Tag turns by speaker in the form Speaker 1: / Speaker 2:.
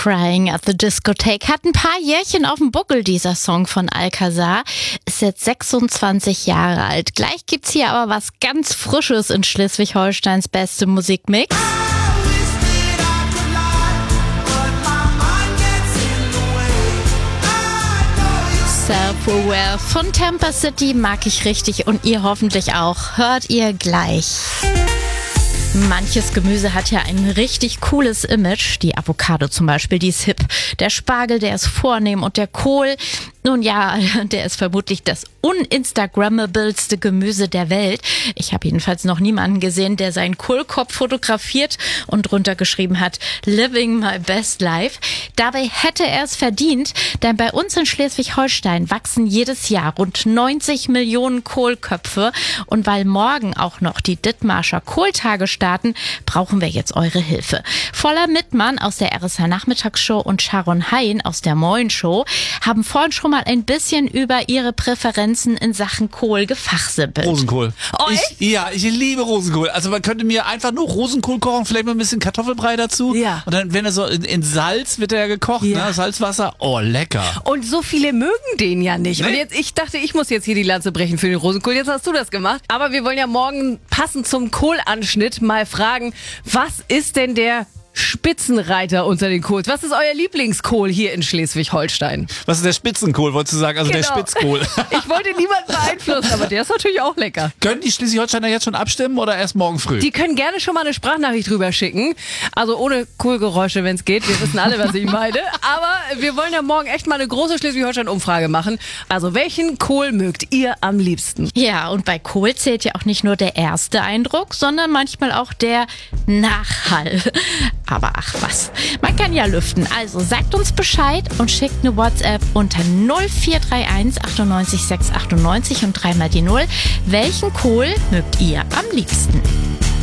Speaker 1: Crying at the Discotheque hat ein paar Jährchen auf dem Buckel, dieser Song von Alcazar. Ist jetzt 26 Jahre alt. Gleich gibt's hier aber was ganz Frisches in Schleswig-Holsteins beste Musikmix. Self-Aware von Tampa City mag ich richtig und ihr hoffentlich auch. Hört ihr gleich. Manches Gemüse hat ja ein richtig cooles Image. Die Avocado zum Beispiel, die ist hip. Der Spargel, der ist vornehm und der Kohl, nun ja, der ist vermutlich das uninstagrammabelste Gemüse der Welt. Ich habe jedenfalls noch niemanden gesehen, der seinen Kohlkopf fotografiert und drunter geschrieben hat, living my best life. Dabei hätte er es verdient, denn bei uns in Schleswig-Holstein wachsen jedes Jahr rund 90 Millionen Kohlköpfe. Und weil morgen auch noch die Dithmarscher Kohltage starten, brauchen wir jetzt eure Hilfe. Voller Mittmann aus der RSH Nachmittagsshow und Sharon Hein aus der Moin Show haben vorhin schon mal ein bisschen über ihre Präferenzen in Sachen Kohl gefachsimpelt.
Speaker 2: Rosenkohl.
Speaker 1: Oh,
Speaker 2: Ich liebe Rosenkohl. Also man könnte mir einfach nur Rosenkohl kochen, vielleicht mal ein bisschen Kartoffelbrei dazu.
Speaker 3: Ja.
Speaker 2: Und dann, wenn er so in Salz wird er ja gekocht,
Speaker 3: Ja.
Speaker 2: ne? Salzwasser. Oh, lecker.
Speaker 3: Und so viele mögen den ja nicht.
Speaker 2: Nee.
Speaker 3: Und jetzt, ich dachte, ich muss jetzt hier die Lanze brechen für den Rosenkohl. Jetzt hast du das gemacht. Aber wir wollen ja morgen passend zum Kohlanschnitt mal fragen, was ist denn der Spitzenreiter unter den Kohls? Was ist euer Lieblingskohl hier in Schleswig-Holstein?
Speaker 2: Was ist der Spitzenkohl, wolltest du sagen? Also der
Speaker 3: Genau.
Speaker 2: Spitzkohl.
Speaker 3: Ich wollte niemanden beeinflussen, aber der ist natürlich auch lecker.
Speaker 2: Können die Schleswig-Holsteiner jetzt schon abstimmen oder erst morgen früh?
Speaker 3: Die können gerne schon mal eine Sprachnachricht drüber schicken. Also ohne Kohlgeräusche, wenn es geht. Wir wissen alle, was ich meine. Aber wir wollen ja morgen echt mal eine große Schleswig-Holstein-Umfrage machen. Also welchen Kohl mögt ihr am liebsten?
Speaker 1: Ja, und bei Kohl zählt ja auch nicht nur der erste Eindruck, sondern manchmal auch der Nachhall. Aber ach was, man kann ja lüften. Also sagt uns Bescheid und schickt eine WhatsApp unter 0431 98 698 und dreimal die 0. Welchen Kohl mögt ihr am liebsten?